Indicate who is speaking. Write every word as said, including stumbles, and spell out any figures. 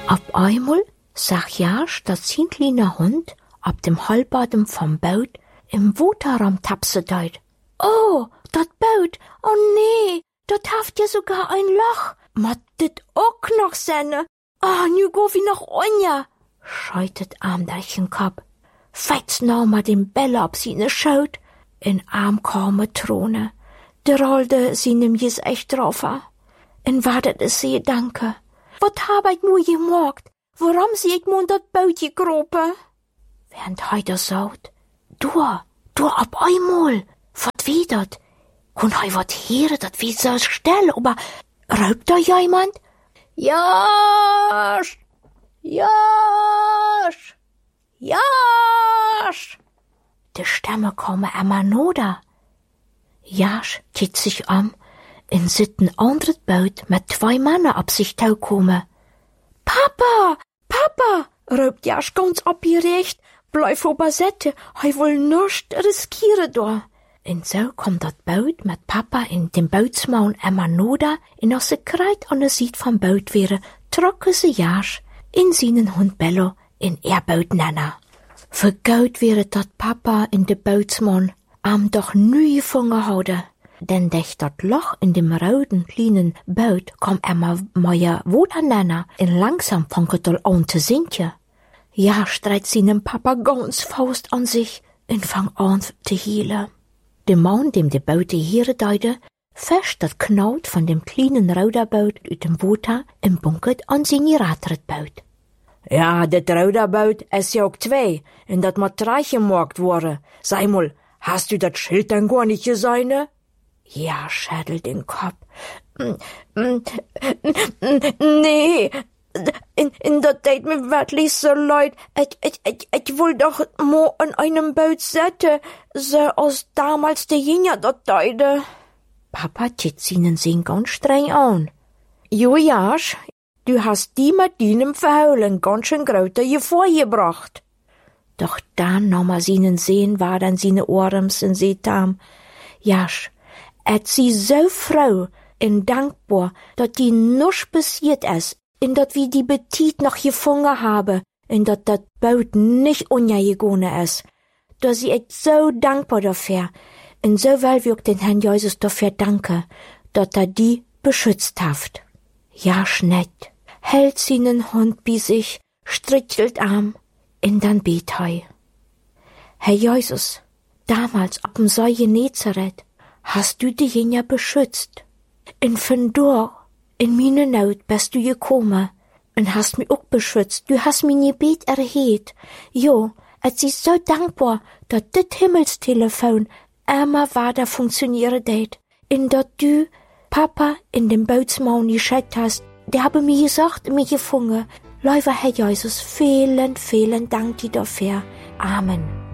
Speaker 1: Auf einmal sah Jasch, dass sein kleiner Hund ab dem Halbadem vom Boot im Waterraum tapsen deut. Oh, dat Boot, oh nee, dort haft ja sogar ein Loch. Mat dit auch noch senne. Ah, nu go wie noch onja, scheutet Arm durch den Kopf. Feits nahm er den Bälle ab seine Schaut, in Arm kam Trone. Der rollte seinem Gesicht drauf. En wartet es sie danke. Wat hab ich nur gemorgt? Warum sie ich mun dat Boot gekropen? Während heute sagt, du, du ab einmal, wat wie dat? Kun hei wat hören, dat wie so still, aber raubt da jemand? Jasch! Jasch! Jasch! Die Stimme komme immer noder. Jasch kiet sich um, in sit ein anderes Boot mit zwei Männern ab sich tau komme. Papa! Papa! Raubt Jasch ganz abgerecht. Bleib ober Sette, hei wohl nuscht riskiere da. Und so kommt dat Boot mit Papa in dem Bootsmaun immer noder, in als se kreit an der Sied vom Boot wäre, trocken se Jasch in seinen Hund Bello in er Boot nennen. Vergaut wäre dat Papa in de Bootsmann am doch nie gefangen houde. Denn durch dat Loch in dem roten kleinen Boot kom immer mehr Water nennen, in langsam fangt er an zu sinken. Ja, streit seinem Papa ganz Faust an sich und fang an zu hielen. Der Mann, dem de Boot die Hiere deute, fest dat Knaut von dem kleinen Ruderboot uit dem Water im Bunkert an sein Radredboot. Ja, dat Ruderboot is ja auch zwei, en dat mat drei gemorgt worden. Sei mal, hast du dat Schild dann gar nicht gesehen? Ja, schädelt den Kopf. Nee, in, in dat deit mir wirklich so leid. Ich, ich, ich, ich will doch mo an einem Boot sette, so als damals der Jinja dat deide. Papa tät ihnen sehen ganz streng an. Jo, Jasch, du hast die mit deinem Verhaulen ganz schön gröter vorgebracht. Doch dann nahm er seinen sehen, war dann seine Ohrems in Seetam. Jasch, et sie so froh und dankbar, dat die nusch passiert ist, in dat wie die Betit noch gefangen habe, in dat dat Boot nicht ungegangen ist. Da sie echt so dankbar dafür, und so weil wir den Herrn Jesus dafür danke, dat er die beschützt haft. Ja, schnett, hält seinen Hund bei sich, strichelt Arm, in dann bet hei. Herr Jesus, damals ab dem See Genezareth, hast du die Jünger beschützt. In von dort, in meine Not bist du gekommen und hast mich auch beschützt. Du hast mein Gebet erhört. Jo, es ist so dankbar, dass das Himmelstelefon immer weiter funktionieren det. Und dass du, Papa, in dem Bootsmann geschickt hast, der habe mir gesagt, mich gefunden. Lieber Herr Jesus, vielen, vielen Dank dir dafür. Amen.